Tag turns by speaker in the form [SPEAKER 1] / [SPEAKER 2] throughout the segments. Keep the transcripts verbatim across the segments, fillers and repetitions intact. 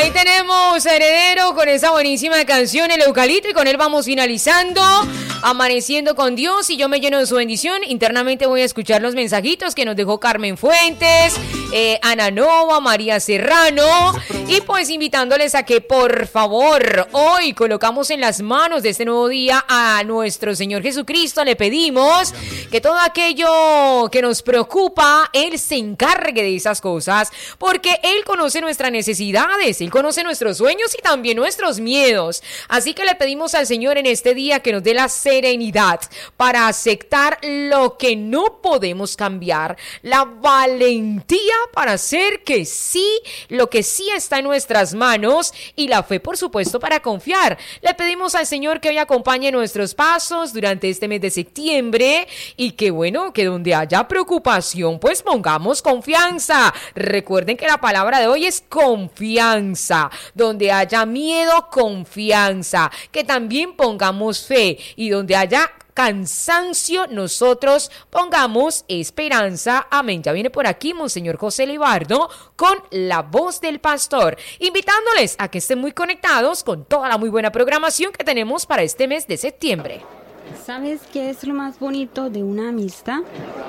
[SPEAKER 1] Ahí tenemos a Heredero con esa buenísima canción, El Eucalipto, y con él vamos finalizando, amaneciendo con Dios, y yo me lleno de su bendición. Internamente voy a escuchar los mensajitos que nos dejó Carmen Fuentes, eh, Ana Nova, María Serrano, y pues invitándoles a que por favor hoy colocamos en las manos de este nuevo día a nuestro Señor Jesucristo. Le pedimos que todo aquello que nos preocupa, Él se encargue de esas cosas, porque Él conoce nuestras necesidades, Él conoce nuestros sueños y también nuestros miedos. Así que le pedimos al Señor en este día que nos dé la serenidad para aceptar lo que no podemos cambiar, la valentía para hacer que sí, lo que sí está en nuestras manos, y la fe, por supuesto, para confiar. Le pedimos al Señor que hoy acompañe nuestros pasos durante este mes de septiembre, y que bueno, que donde haya preocupación, pues pongamos confianza. Recuerden que la palabra de hoy es confianza. Donde haya miedo, confianza. Que también pongamos fe, y donde haya cansancio, nosotros pongamos esperanza. Amén. Ya viene por aquí Monseñor José Libardo con La Voz del Pastor, invitándoles a que estén muy conectados con toda la muy buena programación que tenemos para este mes de septiembre.
[SPEAKER 2] ¿Sabes qué es lo más bonito de una amistad?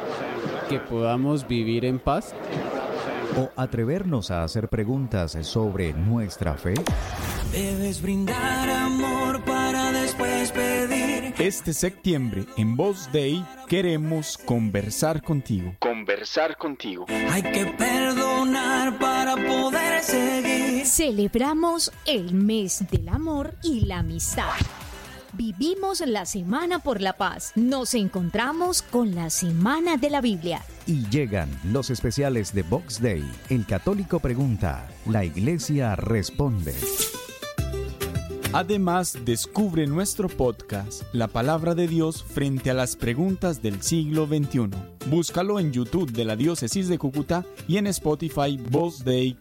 [SPEAKER 3] Que podamos vivir en paz.
[SPEAKER 4] O atrevernos a hacer preguntas sobre nuestra fe.
[SPEAKER 5] Debes brindar amor para después pedir.
[SPEAKER 6] Este septiembre en Voz Day queremos conversar contigo.
[SPEAKER 7] Conversar contigo.
[SPEAKER 5] Hay que perdonar para poder seguir.
[SPEAKER 8] Celebramos el mes del amor y la amistad. Vivimos la Semana por la Paz. Nos encontramos con la Semana de la Biblia.
[SPEAKER 4] Y llegan los especiales de Vox Day. El católico pregunta, la iglesia responde.
[SPEAKER 6] Además, descubre nuestro podcast, La Palabra de Dios frente a las preguntas del siglo veintiuno. Búscalo en YouTube de la Diócesis de Cúcuta y en Spotify Voz Day